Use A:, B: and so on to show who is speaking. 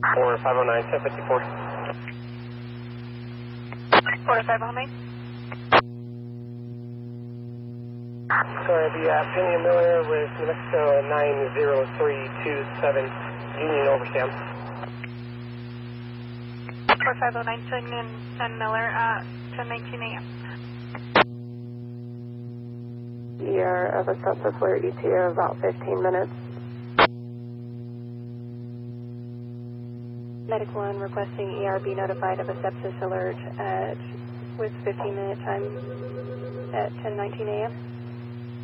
A: Or 509, 1054.
B: Order 509.
A: Sorry, the Penny Miller with New Mexico 90327 Union over Sam.
B: Order 509, Signon and Miller at 10:19 a.m.
C: ER of a sepsis flare ETA of about 15 minutes.
D: Medic 1 requesting ER be notified of a sepsis alert with 15-minute time at 10:19 a.m.